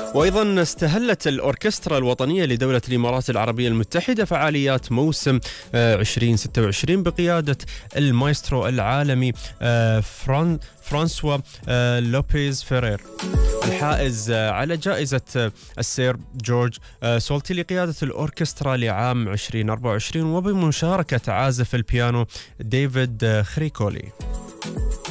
وأيضا استهلت الأوركسترا الوطنية لدولة الإمارات العربية المتحدة فعاليات موسم 2026 بقيادة المايسترو العالمي فرانسوا لوبيز فيرير، الحائز على جائزة السير جورج سولتي لقيادة الأوركسترا لعام 2024 وبمشاركة عازف البيانو ديفيد خريكولي.